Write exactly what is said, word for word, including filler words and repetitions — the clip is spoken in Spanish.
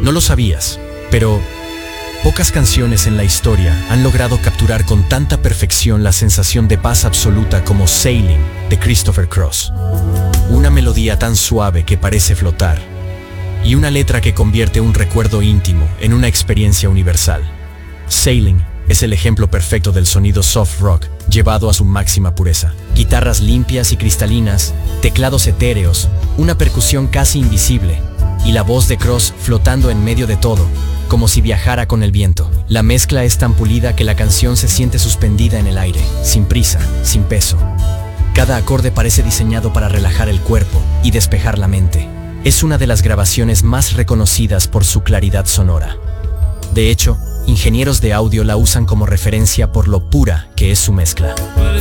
No lo sabías, pero pocas canciones en la historia han logrado capturar con tanta perfección la sensación de paz absoluta como Sailing de Christopher Cross. Una melodía tan suave que parece flotar, y una letra que convierte un recuerdo íntimo en una experiencia universal. Sailing es el ejemplo perfecto del sonido soft rock llevado a su máxima pureza. Guitarras limpias y cristalinas, teclados etéreos, una percusión casi invisible, y la voz de Cross flotando en medio de todo, como si viajara con el viento. La mezcla es tan pulida que la canción se siente suspendida en el aire, sin prisa, sin peso. Cada acorde parece diseñado para relajar el cuerpo y despejar la mente. Es una de las grabaciones más reconocidas por su claridad sonora. De hecho, ingenieros de audio la usan como referencia por lo pura que es su mezcla.